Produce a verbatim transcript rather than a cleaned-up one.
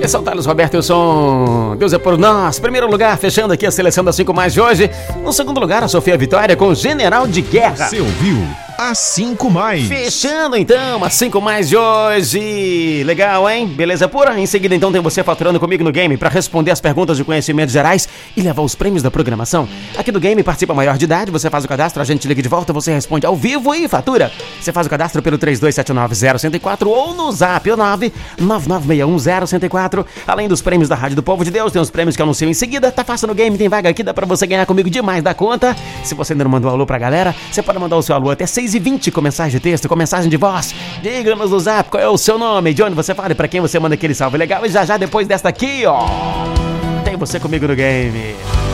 São Carlos Roberto e o som Deus é por nós. Primeiro lugar, fechando aqui a seleção das cinco mais de hoje. No segundo lugar, a Sofia Vitória com General de Guerra. Você ouviu as cinco mais. Fechando então as cinco mais de hoje. Legal, hein? Beleza pura? Em seguida então tem você faturando comigo no game para responder as perguntas de conhecimentos gerais e levar os prêmios da programação. Aqui do game participa maior de idade, você faz o cadastro, a gente liga de volta, você responde ao vivo e fatura. Você faz o cadastro pelo três dois sete nove zero um quatro ou no zap nove nove nove seis um zero um quatro. Além dos prêmios da Rádio do Povo de Deus, tem os prêmios que eu anuncio em seguida. Tá fácil no game, tem vaga aqui, dá pra você ganhar comigo demais da conta. Se você ainda não mandou um alô pra galera, você pode mandar o seu alô até seis e vinte com mensagem de texto, com mensagem de voz. Diga-nos no zap qual é o seu nome, de onde você fala e pra quem você manda aquele salve legal. E já já depois desta aqui, ó, tem você comigo no game.